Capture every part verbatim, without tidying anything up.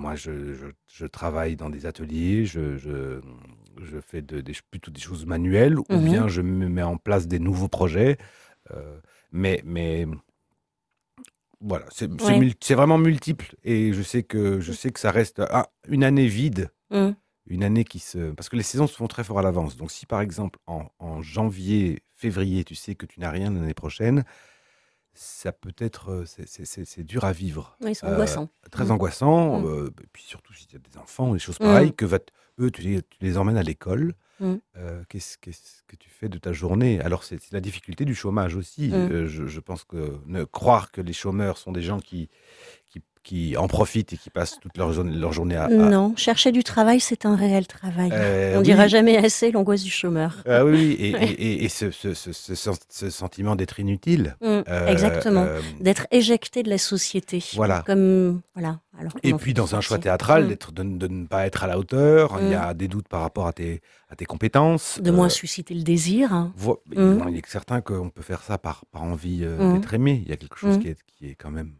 moi, je, je, je travaille dans des ateliers, je, je, je fais de, des, plutôt des choses manuelles, ou Mhm. bien je me mets en place des nouveaux projets. Euh, mais, mais voilà, c'est c'est Ouais. mul- c'est vraiment multiple. Et je sais que, je sais que ça reste ah, une année vide, Mhm. une année qui se... Parce que les saisons se font très fort à l'avance. Donc si par exemple, en, en janvier, février, tu sais que tu n'as rien l'année prochaine, ça peut être, euh, c'est c'est- c'est- c'est dur à vivre. Oui, c'est Euh, angoissant. Très Mhm. angoissant, Mhm. euh, et puis surtout si tu as des enfants, des choses pareilles, Mhm. que va t- eux, tu les, tu les emmènes à l'école. Mhm. Euh, qu'est-ce, qu'est-ce que tu fais de ta journée? Alors, c'est c'est la difficulté du chômage aussi. Mhm. Euh, je, je pense que ne croire que les chômeurs sont des gens qui, qui, qui en profitent et qui passent toute leur, journée- leur journée à, à- Non, chercher du travail, c'est un réel travail. Euh, On dira oui, jamais assez l'angoisse du chômeur. ah oui, oui, et, Ouais. et- et- et ce, ce- ce- ce sen- ce sentiment d'être inutile. Mm, Euh, exactement. euh, D'être éjecté de la société. voilà. Comme, voilà, alors qu'on Et en fait puis plus dans un choix partie. théâtral, Mm, d'être, de, de ne pas être à la hauteur, il y mm. a des doutes par rapport à tes, à tes compétences. De moins Euh, susciter le désir. Hein. vo- Mm, bon, il est certain qu'on peut faire ça par, par envie euh, mm, d'être aimé. Il y a quelque chose mm. qui est, qui est quand même,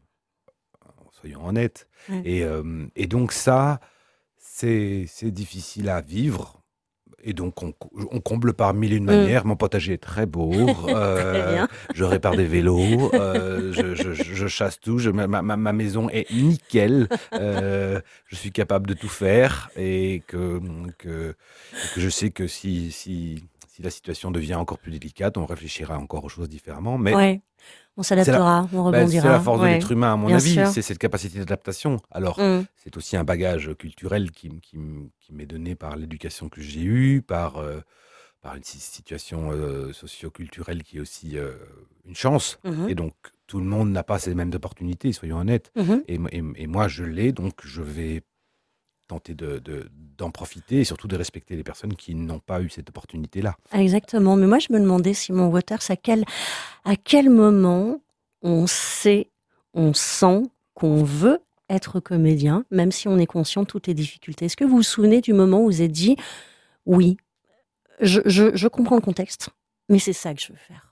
soyons honnêtes. Ouais. Et, euh, et donc ça, c'est, c'est difficile à vivre. Et donc, on, on comble par mille et une Mm. manières. Mon potager est très beau. Très euh, bien. je répare des vélos. euh, je, je- je chasse tout. Je- ma, ma- ma maison est nickel. euh, je suis capable de tout faire. Et que, que, et que je sais que si, si, si la situation devient encore plus délicate, on réfléchira encore aux choses différemment. Mais Ouais. On c'est la, s'adaptera, on ben, c'est la rebondira. force de Ouais. l'être humain, à mon Bien avis. sûr. C'est cette capacité d'adaptation. Alors, Mm. c'est aussi un bagage culturel qui, m- qui, m- qui m'est donné par l'éducation que j'ai eue, par, euh, par une si- situation euh, socio-culturelle qui est aussi euh, une chance. Mhm. Et donc, tout le monde n'a pas ces mêmes opportunités, soyons honnêtes. Mhm. Et, m- et m- et moi, je l'ai, donc je vais tenter de, de- d'en profiter et surtout de respecter les personnes qui n'ont pas eu cette opportunité-là. Exactement. Mais moi, je me demandais, Simon Waters, à quel, à quel moment on sait, on sent qu'on veut être comédien, même si on est conscient de toutes les difficultés. Est-ce que vous vous souvenez du moment où vous vous êtes dit, oui, je, je, je comprends le contexte, mais c'est ça que je veux faire.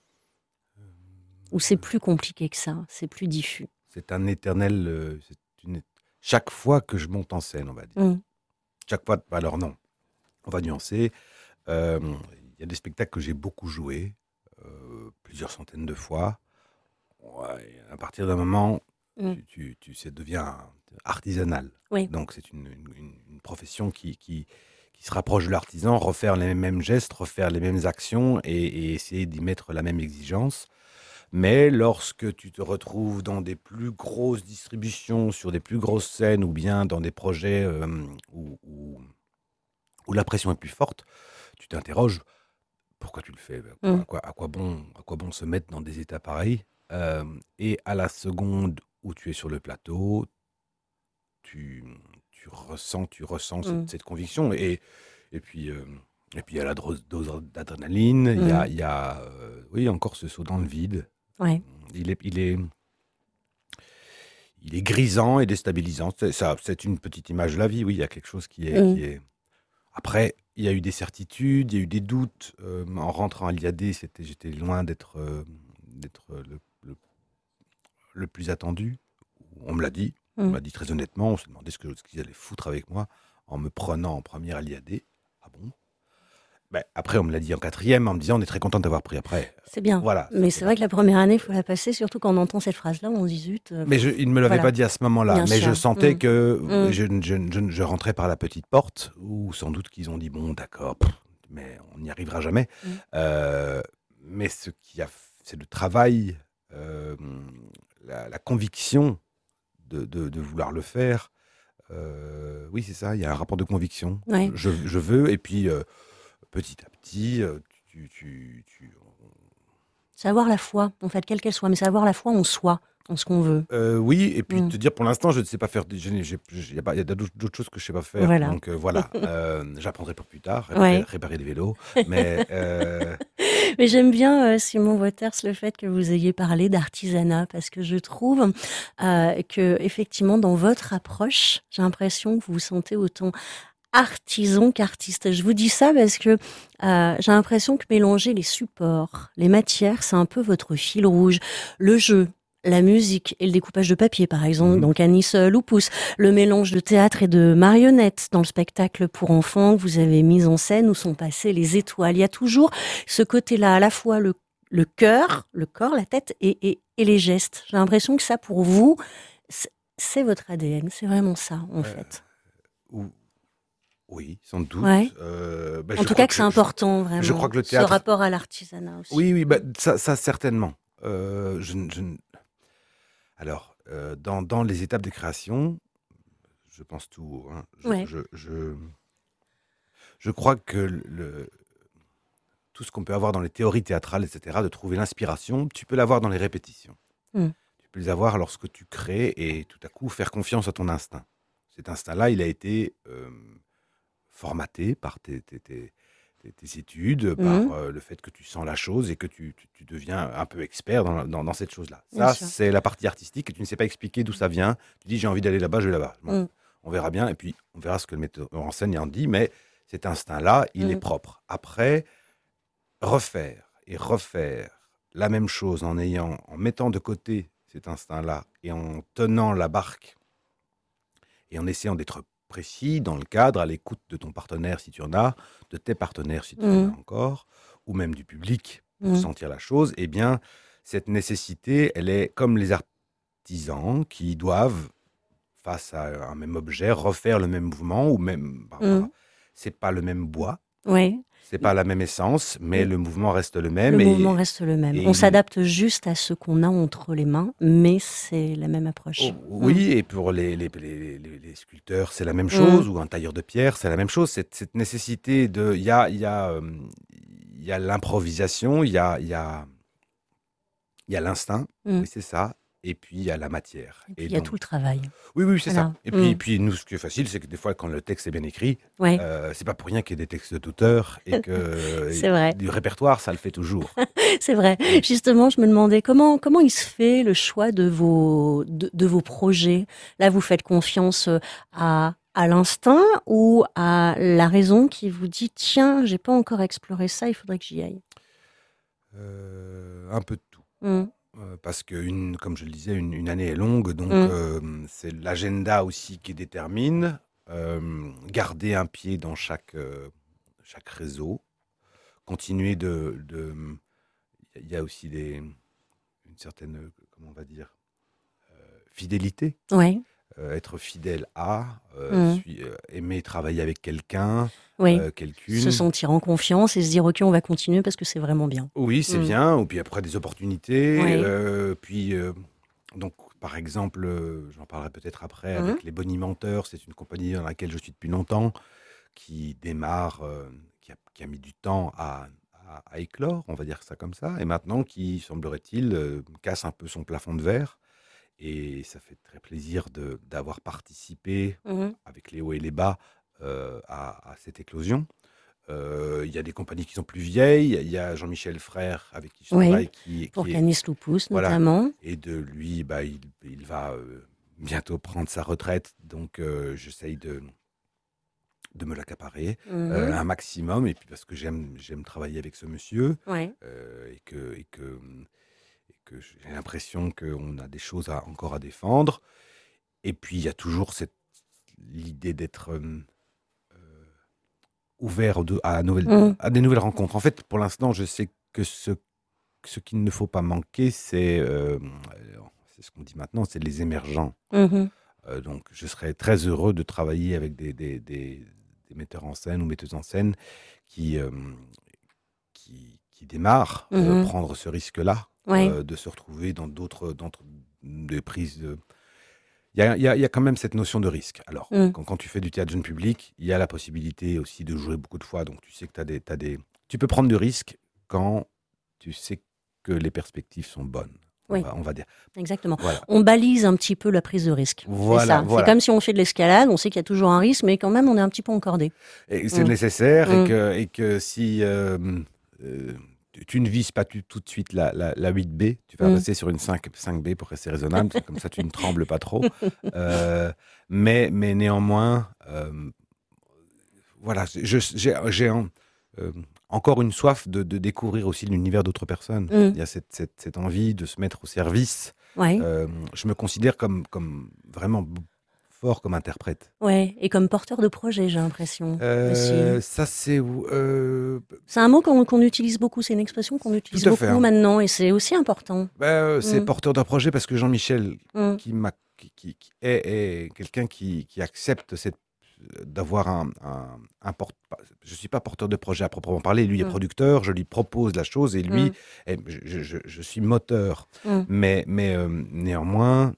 Ou c'est plus compliqué que ça, c'est plus diffus. C'est un éternel... euh, c'est une- Chaque fois que je monte en scène, on va dire. Mm. Chaque fois... Alors non, on va nuancer. Euh, Il y a des spectacles que j'ai beaucoup joués, euh, plusieurs centaines de fois. Ouais, à partir d'un moment, Mm. tu, tu, tu- ça devient artisanal. Oui. Donc c'est une, une- une profession qui, qui, qui se rapproche de l'artisan, refaire les mêmes gestes, refaire les mêmes actions et, et essayer d'y mettre la même exigence. Mais lorsque tu te retrouves dans des plus grosses distributions, sur des plus grosses scènes, ou bien dans des projets euh, où, où- où la pression est plus forte, tu t'interroges, pourquoi tu le fais? Ben, quoi- Mm. à, quoi, à quoi bon, à quoi bon se mettre dans des états pareils? Euh, Et à la seconde où tu es sur le plateau, tu, tu ressens, tu ressens Mm. cette, cette conviction. Et, et puis, euh, et puis il y a la dose dose d'adrénaline, il y a, Mm. il y a euh, oui, encore ce saut dans le vide. Ouais. Il est, il est, il est grisant et déstabilisant. C'est ça, c'est une petite image de la vie. Oui, il y a quelque chose qui est, Mm. qui est. Après, il y a eu des certitudes, il y a eu des doutes. Euh, en rentrant à l'I A D, c'était, j'étais loin d'être, euh, d'être le, le, le plus attendu. On me l'a dit, on me Mm. l'a dit très honnêtement. On s'est demandé ce, que, ce qu'ils allaient foutre avec moi en me prenant en première à l'I A D. Ah bon? Ben, après, on me l'a dit en quatrième en me disant on est très content d'avoir pris après. C'est bien. Voilà. Mais Ça, c'est vrai que la première année, il faut la passer, surtout quand on entend cette phrase-là, on se dit zut. euh, mais je, il ne me l'avait Voilà. pas dit à ce moment-là. Bien Mais je sûr. sentais Mm. que Mm. je, je- je- je rentrais par la petite porte, où sans doute qu'ils ont dit bon, d'accord, pff, mais on n'y arrivera jamais. Mm. Euh, mais ce qui a, c'est le travail, euh, la, la conviction de, de- de vouloir le faire. Euh, oui, c'est ça. Il y a un rapport de conviction. Ouais. Je, je veux, et puis euh, petit à petit, euh, tu, tu, tu- C'est avoir la foi, en fait, quelle qu'elle soit, mais c'est avoir la foi en soi, en ce qu'on veut. Euh, oui, et puis Mm. te dire pour l'instant, je ne sais pas faire. des- je n'ai- j'ai- j'ai- Il y a, pas- il y a d'autres d'autres choses que je ne sais pas faire. Voilà. Donc euh, voilà, euh, j'apprendrai pour plus tard, réparer, Ouais. réparer des vélos. Mais euh, Mais j'aime bien, euh, Simon Waters, le fait que vous ayez parlé d'artisanat, parce que je trouve euh, que, effectivement, dans votre approche, j'ai l'impression que vous vous sentez autant artisan qu'artiste. Je vous dis ça parce que euh, j'ai l'impression que mélanger les supports, les matières, c'est un peu votre fil rouge. Le jeu, la musique et le découpage de papier, par exemple, Mmh. dans Canis euh, Lupus, le mélange de théâtre et de marionnettes dans le spectacle pour enfants que vous avez mis en scène où sont passées les étoiles. Il y a toujours ce côté-là, à la fois le, le cœur, le corps, la tête et, et, et les gestes. J'ai l'impression que ça, pour vous, c'est, c'est votre A D N. C'est vraiment ça, en Euh, fait. ou- oui, sans doute. Ouais. Euh, bah, En je tout crois cas, que que c'est je, important, je vraiment. crois que le Ce théâtre. rapport à l'artisanat aussi. Oui, oui, bah, ça, ça certainement. Euh, je, ne- je ne- alors, euh, dans, dans les étapes de création, je pense tout haut, hein. Je, Ouais. je, je, je crois que le, tout ce qu'on peut avoir dans les théories théâtrales, et cetera, de trouver l'inspiration, tu peux l'avoir dans les répétitions. Mm. Tu peux les avoir lorsque tu crées et tout à coup faire confiance à ton instinct. Cet instinct-là, il a été euh, formaté par tes, tes, tes, tes- tes études, par Mhm. euh, le fait que tu sens la chose et que tu, tu- tu deviens un peu expert dans, dans- dans cette chose-là. Bien Ça, sûr. c'est la partie artistique et tu ne sais pas expliquer d'où ça vient. Tu dis j'ai envie d'aller là-bas, je vais là-bas. Bon, Mm. on verra bien et puis on verra ce que le metteur en scène en dit, mais cet instinct-là, il est Mm. propre. Après, refaire et refaire la même chose en ayant, en mettant de côté cet instinct-là et en tenant la barque et en essayant d'être précis dans le cadre, à l'écoute de ton partenaire si tu en as, de tes partenaires si tu en as Mm. encore, ou même du public pour Mm. sentir la chose, eh bien, cette nécessité, elle est comme les artisans qui doivent, face à un même objet, refaire le même mouvement, ou même, bah, voilà, Mm. c'est pas le même bois, Ouais. c'est pas la même essence, mais Mm. le mouvement reste le Le même mouvement et, reste le même. et On il- s'adapte juste à ce qu'on a entre les mains, mais c'est la même approche. Oh, oui, et pour les, les, les- les- les sculpteurs, c'est la même Mm. chose, ou un tailleur de pierre, c'est la même chose. Cette, cette nécessité de. Il y a, il y a, euh, il y a l'improvisation, il y a, il y a, il y a l'instinct, Mm. oui, c'est ça, et puis il y a la matière. Et puis Et il y a donc, tout le travail. oui, oui, c'est Voilà. ça. Et puis, Mm. puis, nous, ce qui est facile, c'est que des fois, quand le texte est bien écrit, Ouais, euh, c'est pas pour rien qu'il y ait des textes d'auteur et que c'est vrai. du répertoire, ça le fait toujours. C'est vrai. Oui. Justement, je me demandais comment comment il se fait le choix de vos de, de vos projets. Là, vous faites confiance euh, à à l'instinct ou à la raison qui vous dit tiens, j'ai pas encore exploré ça, il faudrait que j'y aille. Euh, un peu de tout. Mm. Euh, parce que, une, comme je le disais, une, une année est longue, donc Mm. euh, c'est l'agenda aussi qui détermine. Euh, garder un pied dans chaque, euh, chaque réseau, continuer de... de- Il y a aussi des, une certaine, euh, comment on va dire, euh, fidélité. Ouais. Euh, être fidèle à, euh, Mm. suis- euh, aimer travailler avec quelqu'un, Oui. euh, Se quelqu'une. sentir en confiance et se dire ok, on va continuer parce que c'est vraiment bien. Oui, c'est Mm. bien. Ou puis après, des opportunités. Oui. euh, puis, euh, donc, par exemple, euh, j'en parlerai peut-être après, Mm. avec les Bonimenteurs, c'est une compagnie dans laquelle je suis depuis longtemps, qui démarre, euh, qui, a, qui a mis du temps à, à- à éclore, on va dire ça comme ça, et maintenant qui, semblerait-il, euh, casse un peu son plafond de verre. Et ça fait très plaisir de- d'avoir participé, Mhm. avec les hauts et les bas, euh, à, à cette éclosion. Euh, Il y a des compagnies qui sont plus vieilles. Il y a Jean-Michel Frère, avec qui je Oui. travaille, qui, Pour qui est... Canis Lupus Voilà. notamment. Et de lui, bah, il, il va euh, bientôt prendre sa retraite. Donc, euh, j'essaye de, de me l'accaparer euh, Mhm. un maximum. Et puis, parce que j'aime j'aime travailler avec ce monsieur. Ouais. euh, et que, et que, et que j'ai l'impression qu'on a des choses à, encore à défendre. Et puis, il y a toujours cette, l'idée d'être euh, euh, ouvert aux deux- à, nouvelles- Mm. à des nouvelles rencontres. En fait, pour l'instant, je sais que ce, ce qu'il ne faut pas manquer, c'est euh, euh, c'est ce qu'on dit maintenant, c'est les émergents. Mhm. Euh, donc, je serais très heureux de travailler avec des, des, des- des metteurs en scène ou metteuses en scène qui, euh, qui, qui démarrent, euh, Mhm. prendre ce risque-là, Ouais. euh, de se retrouver dans d'autres, dans des prises de... Il y a, il y a- il y a quand même cette notion de risque. Alors, Mm. quand, quand tu fais du théâtre jeune public, il y a la possibilité aussi de jouer beaucoup de fois. Donc, tu sais que t'as des, t'as des... tu peux prendre du risque quand tu sais que les perspectives sont bonnes. On, Oui. va, on va dire. Exactement. Voilà. On balise un petit peu la prise de risque. Voilà, c'est ça. voilà. C'est comme si on fait de l'escalade, on sait qu'il y a toujours un risque, mais quand même on est un petit peu encordé. Et c'est Mm. nécessaire Mm. et, que, et que si euh, euh, tu- tu ne vises pas tu- tout de suite la, la, la huit B, tu vas Mm. rester sur une cinq, cinq B pour rester raisonnable, c'est comme ça tu ne trembles pas trop. Euh, mais, mais néanmoins, euh, voilà, je- j'ai j'ai en- euh, encore une soif de, de découvrir aussi l'univers d'autres personnes. Mm. Il y a cette, cette, cette envie de se mettre au service Ouais. Euh, je me considère comme, comme vraiment b- fort comme interprète. Ouais. Et comme porteur de projet, j'ai l'impression aussi. Euh, ça, c'est... euh, C'est un mot qu'on qu'on utilise beaucoup, c'est une expression qu'on Tout utilise à fait, beaucoup hein. maintenant et c'est aussi important. Ben, euh, c'est Mm, porteur d'un projet parce que Jean-Michel, mm, qui, m'a, qui, qui- qui est, est quelqu'un qui, qui accepte cette, d'avoir un, un, un porte- je ne suis pas porteur de projet à proprement parler. Lui est mm, producteur, je lui propose la chose et lui, mm, est- je, je- je- je suis moteur. mm. Mais, mais euh, néanmoins,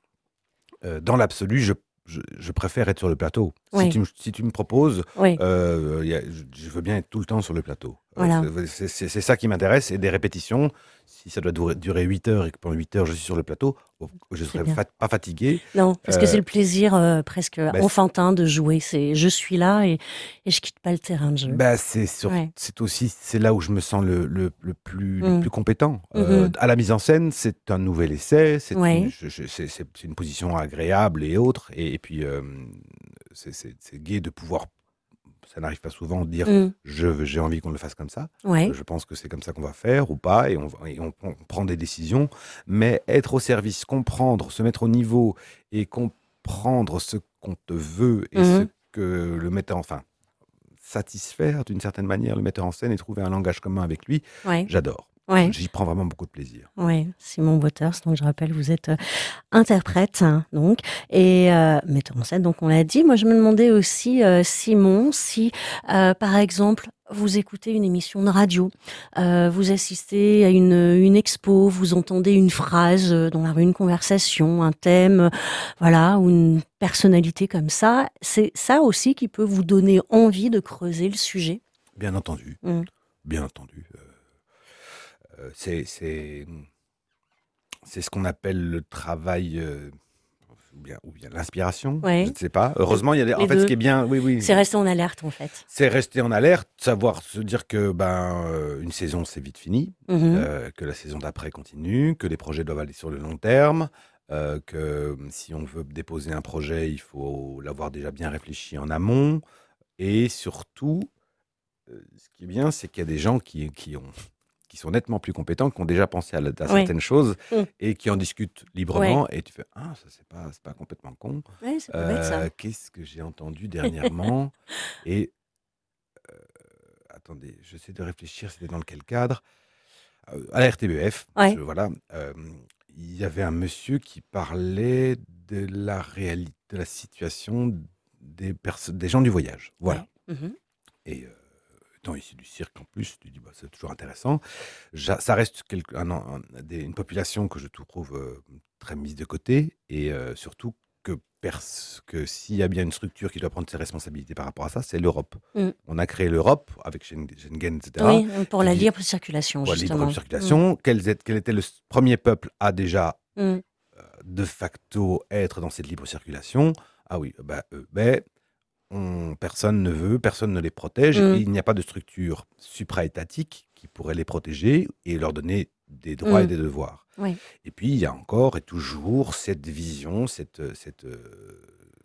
euh, dans l'absolu, je, je, je préfère être sur le plateau. Si Oui, tu, me- si tu me proposes, oui, euh, y a- je, je veux bien être tout le temps sur le plateau. Euh, voilà. c'est c'est- c'est ça qui m'intéresse. Et des répétitions, si ça doit durer, durer huit heures et que pendant huit heures je suis sur le plateau, oh, je ne C'est serai bien. fa- pas fatigué. Non, parce que c'est Euh, le plaisir euh, presque bah, c- enfantin de jouer. C'est je suis là et, et je quitte pas le terrain de jeu. bah, c'est sur- Ouais. c'est aussi c'est là où je me sens le, le, le plus, le Mm, plus compétent. Euh, mhm. à la mise en scène, c'est un nouvel essai, c'est une, Ouais. je- je- c'est- c'est- c'est une position agréable et autre. Et, et puis, euh, c'est c'est- c'est gai de pouvoir, ça n'arrive pas souvent, de dire Mm, je veux- j'ai envie qu'on le fasse comme ça. Euh, ouais. Je pense que c'est comme ça qu'on va faire ou pas, et on, va- et on- on prend des décisions. Mais être au service, comprendre, se mettre au niveau et comprendre ce qu'on te veut et ce Mhm. que le metteur, enfin, satisfaire d'une certaine manière le metteur en scène et trouver un langage commun avec lui, Ouais. j'adore. Ouais. J'y prends vraiment beaucoup de plaisir. Ouais. Simon Waters, donc je rappelle, vous êtes euh, interprète, hein, donc, et euh, metteur en scène, donc on l'a dit. Moi, je me demandais aussi, euh, Simon, si, euh, par exemple, vous écoutez une émission de radio, euh, vous assistez à une, une expo, vous entendez une phrase euh, dans la rue, une conversation, un thème, euh, voilà, ou une personnalité comme ça, c'est ça aussi qui peut vous donner envie de creuser le sujet. Bien entendu, Mm. bien entendu. Euh, euh, c'est c'est c'est ce qu'on appelle le travail, euh, ou bien, ou bien l'inspiration, je Ouais. ne sais pas. Heureusement, il y a des, en Les fait, ce deux. qui est bien, oui, oui, C'est rester en alerte, en fait. c'est rester en alerte, savoir se dire que ben euh, une saison c'est vite fini, Mhm. euh, que la saison d'après continue, que les projets doivent aller sur le long terme, euh, que si on veut déposer un projet, il faut l'avoir déjà bien réfléchi en amont, et surtout, euh, ce qui est bien, c'est qu'il y a des gens qui, qui ont qui sont nettement plus compétents, qui ont déjà pensé à, la- à Ouais. certaines choses Mm. et qui en discutent librement, et tu fais ah, ça c'est pas c'est pas complètement con. Ouais, c'est pas bête, ça. Euh, qu'est-ce que j'ai entendu dernièrement? Et attendez, j'essaie de réfléchir, c'était dans quel cadre? Euh, à la R T B F, Ouais. je- voilà, euh, il y avait un monsieur qui parlait de la réalité, de la situation des perso- des gens du voyage, voilà. Ouais. Mhm. Et euh, étant issu du cirque en plus, tu dis bah, c'est toujours intéressant. Ja- ça reste quelque- un un- des- une population que je trouve euh, très mise de côté, et euh, surtout que, pers- que s'il y a bien une structure qui doit prendre ses responsabilités par rapport à ça, c'est l'Europe. Mm. On a créé l'Europe avec Schengen, Schengen, et cetera. Oui, pour qui la dit- libre circulation, Pour la libre justement. circulation. Quels est- quel était le s- premier peuple à déjà Mm. Mm. de facto être dans cette libre circulation? Ah oui, bah, eux, ben, on- personne ne veut, personne ne les protège, Mm. et il n'y a pas de structure supra-étatique qui pourrait les protéger et leur donner des droits Mm. et des devoirs. Oui. Et puis, il y a encore et toujours cette vision, cette... cette euh,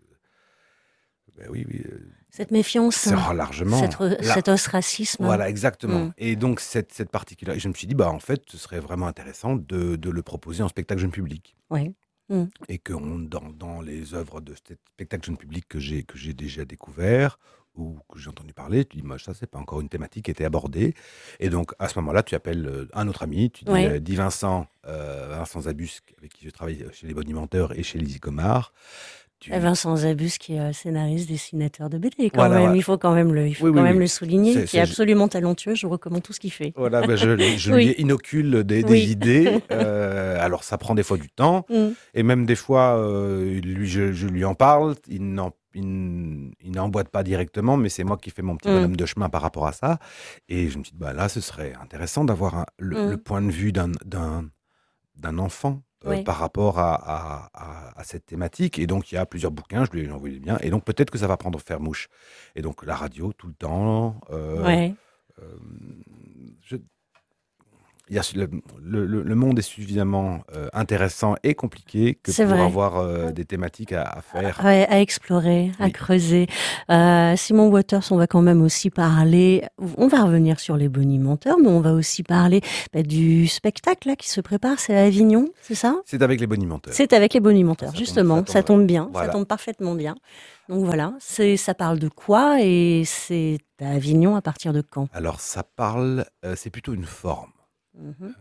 ben oui, oui, euh, Cette méfiance, c'est oh, largement... cet, la- cet ostracisme. Voilà, exactement. Mm. Et donc, cette, cette particularité, je me suis dit, bah, en fait, ce serait vraiment intéressant de, de le proposer en spectacle jeune public. Oui. Et que on- dans, dans les œuvres de ce spectacle jeune public que j'ai que j'ai déjà découvert ou que j'ai entendu parler, tu dis, moi, ça, c'est pas encore une thématique qui était abordée. Et donc, à ce moment-là, tu appelles euh, un autre ami, tu dis, Ouais. euh, dis Vincent, euh, Vincent Zabus, avec qui je travaille chez Les Bonimenteurs et chez Lizzie Comard. Tu... Et Vincent Zabus, qui est euh, scénariste, dessinateur de B D, quand Voilà, même. voilà. Il faut quand même le, il faut Oui, quand oui, même oui. le souligner, C'est- qui est c'est- absolument talentueux. Je vous recommande tout ce qu'il fait. Voilà, ben, je, je Oui. lui inocule des, des Oui. idées. Euh, alors, ça prend des fois du temps. Mm. Et même des fois, euh, lui, je, je lui en parle, il n'en- il n- il n'emboîte pas directement, mais c'est moi qui fais mon petit Mm. bonhomme de chemin par rapport à ça. Et je me dis, bah, là, ce serait intéressant d'avoir un- le, Mm. le point de vue d'un, d'un, d'un enfant euh, Oui. par rapport à, à- à- à cette thématique. Et donc, il y a plusieurs bouquins, je lui ai envoyé bien. Et donc, peut-être que ça va prendre faire mouche. Et donc, la radio, tout le temps. euh, Ouais. euh, je- il y a, le, le, le monde est suffisamment euh, intéressant et compliqué que C'est pour vrai. avoir euh, des thématiques à, à faire. Ouais, à explorer, à Oui. creuser. Euh, Simon Waters, on va quand même aussi parler, on va revenir sur les bonimenteurs, mais on va aussi parler bah, du spectacle là, qui se prépare, c'est à Avignon, c'est ça? C'est avec les bonimenteurs. C'est avec les bonimenteurs, Ça tombe- justement, ça tombe- ça tombe bien, voilà. ça tombe parfaitement bien. Donc voilà, c'est, ça parle de quoi et c'est à Avignon à partir de quand? Alors, ça parle, euh, c'est plutôt une forme. Mhm.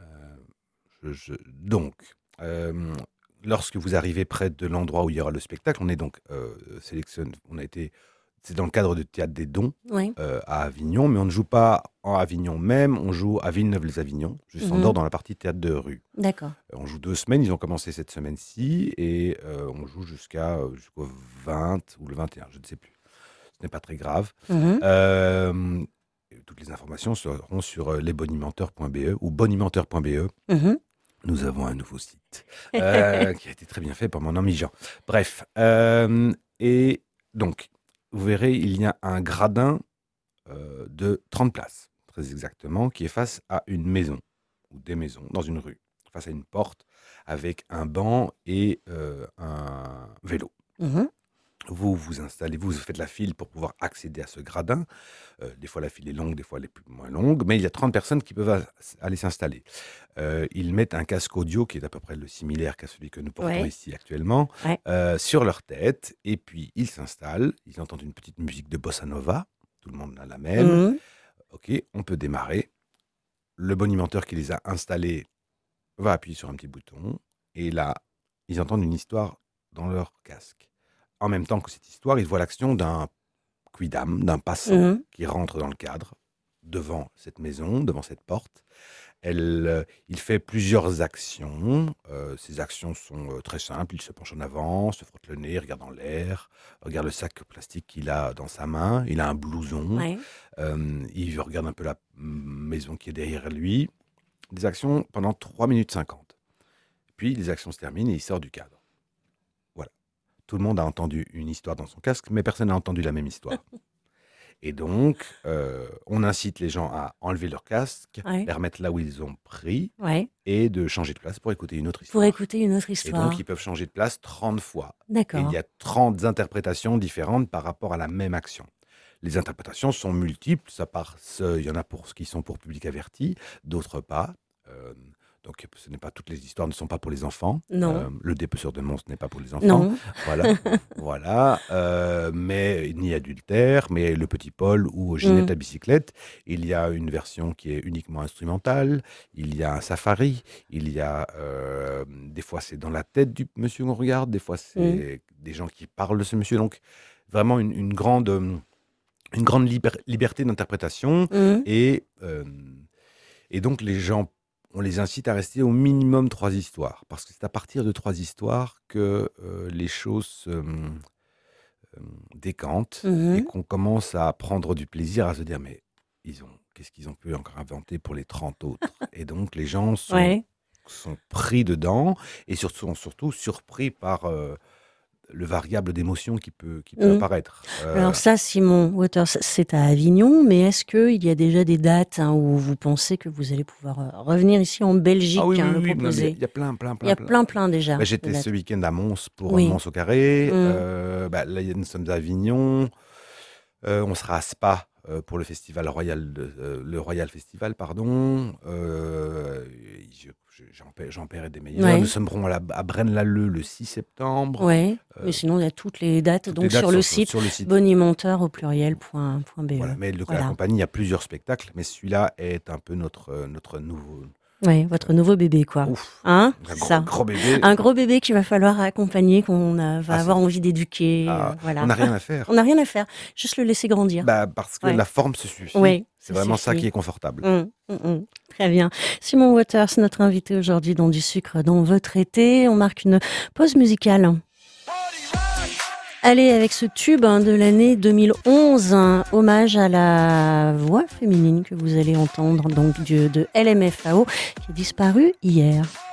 Je- je- donc, euh, lorsque vous arrivez près de l'endroit où il y aura le spectacle, on est donc euh, sélectionné, on a été, c'est dans le cadre du Théâtre des Dons Oui. euh, à Avignon, mais on ne joue pas en Avignon même, on joue à Villeneuve-les-Avignon, juste en Mhm. dehors dans la partie théâtre de rue. D'accord. Euh, On joue deux semaines, ils ont commencé cette semaine-ci, et euh, on joue jusqu'à euh, jusqu'au vingt ou le vingt et un, je ne sais plus. Ce n'est pas très grave. Mhm. Euh, toutes les informations seront sur euh, lesbonimenteurs point b e ou bonimenteurs point b e. Mhm. Nous avons un nouveau site euh, qui a été très bien fait par mon ami Jean. Bref, euh, et donc, vous verrez, il y a un gradin euh, de trente places, très exactement, qui est face à une maison, ou des maisons, dans une rue, face à une porte, avec un banc et euh, un vélo. Mhm. Vous vous installez, vous faites la file pour pouvoir accéder à ce gradin. Euh, des fois, la file est longue, des fois, elle est plus, moins longue, mais il y a trente personnes qui peuvent a- aller s'installer. Euh, ils mettent un casque audio qui est à peu près le similaire qu'à celui que nous portons Ouais. ici actuellement, Ouais. euh, sur leur tête, et puis ils s'installent. Ils entendent une petite musique de bossa nova. Tout le monde a la même. Mhm. Ok, on peut démarrer. Le bonimenteur qui les a installés va appuyer sur un petit bouton, et là, ils entendent une histoire dans leur casque. En même temps que cette histoire, ils voient l'action d'un quidam, d'un passant Mhm. qui rentre dans le cadre, devant cette maison, devant cette porte. Elle, euh, il fait plusieurs actions. Euh, ces actions sont euh, très simples. Il se penche en avant, se frotte le nez, regarde en l'air, regarde le sac plastique qu'il a dans sa main. Il a un blouson. Ouais. Euh, il regarde un peu la mm, maison qui est derrière lui. Des actions pendant trois minutes cinquante. Puis les actions se terminent et il sort du cadre. Voilà. Tout le monde a entendu une histoire dans son casque, mais personne n'a entendu la même histoire. Et donc, euh, on incite les gens à enlever leur casque, Ouais. les remettre là où ils ont pris, Ouais. et de changer de place pour écouter une autre Pour histoire. écouter une autre Et histoire. donc, ils peuvent changer de place trente fois. Et il D'accord. y a trente interprétations différentes par rapport à la même action. Les interprétations sont multiples. Ça part, ce- il y en a pour ce qui sont pour public averti, d'autres pas. Euh, donc, ce n'est pas toutes les histoires ne sont pas pour les enfants. Non. Euh, le dépeceur de monstres n'est pas pour les enfants. Non. Voilà, voilà. Euh, mais ni adultère, mais le petit Paul ou Ginette Mm. à bicyclette. Il y a une version qui est uniquement instrumentale. Il y a un safari. Il y a euh, des fois c'est dans la tête du monsieur qu'on regarde. Des fois c'est des gens qui parlent de ce monsieur. Donc vraiment une, une grande, euh, une grande liber- liberté d'interprétation. Mm. Et, euh, et donc les gens, on les incite à rester au minimum trois histoires. Parce que c'est à partir de trois histoires que euh, les choses se euh, décantent et Mhm. qu'on commence à prendre du plaisir, à se dire mais ils ont, qu'est-ce qu'ils ont pu encore inventer pour les trente autres? Et donc les gens sont, Ouais. sont pris dedans et surtout, sont surtout surpris par euh, le variable d'émotions qui peut, qui peut Mm. apparaître. Euh, Alors ça, Simon Waters, c'est à Avignon, mais est-ce qu'il y a déjà des dates hein, où vous pensez que vous allez pouvoir euh, revenir ici en Belgique, ah oui, hein, oui, le oui, non, mais proposer? il y a plein, plein, Il plein, y a plein. plein, plein déjà. Bah, de j'étais dates. ce week-end à Mons pour Oui. euh, Mons au Carré. Mm. Euh, bah, là, nous sommes à Avignon. Euh, on sera à Spa euh, pour le festival Royal, de- euh, le Royal Festival, pardon. Euh, je- je- j'en, paie- j'en paierai des meilleurs. Ouais. Nous serons à, la- à Braine-l'Alleud le six septembre. Ouais. Euh, Mais sinon, il y a toutes les dates Toutes donc les dates sur le sont site sur le site. bonimenteur au pluriel point, point be. Voilà. Mais le, Voilà. la compagnie, il y a plusieurs spectacles, mais celui-là est un peu notre, euh, notre nouveau. Ouais, votre nouveau bébé, quoi. Ouf, Hein? un C'est gros, ça. gros bébé. Un gros bébé qu'il va falloir accompagner, qu'on euh, va Ah, avoir c'est- envie d'éduquer. Ah, euh, voilà. On n'a rien à faire. On n'a rien à faire, juste le laisser grandir. Bah, parce que Ouais. la forme se suffit. Oui, C'est ça vraiment ça suffit. qui est confortable. Hum, hum, hum. Très bien. Simon Waters, notre invité aujourd'hui dans Du sucre dans votre été. On marque une pause musicale. Allez, avec ce tube hein, de l'année deux mille onze, un hommage à la voix féminine que vous allez entendre donc du- de L M F A O qui est disparu hier.